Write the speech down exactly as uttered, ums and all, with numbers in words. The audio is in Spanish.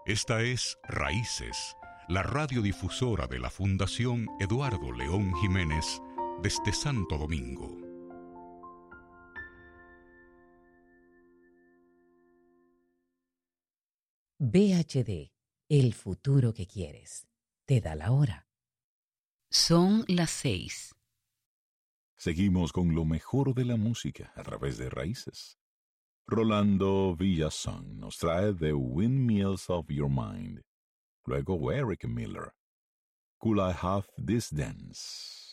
Esta es Raíces, la radiodifusora de la Fundación Eduardo León Jiménez desde Santo Domingo. V H D, el futuro que quieres. Te da la hora. Son las seis. Seguimos con lo mejor de la música a través de Raíces. Rolando Villazón nos trae The Windmills of Your Mind. Luego Eric Miller, Could I Have This Dance?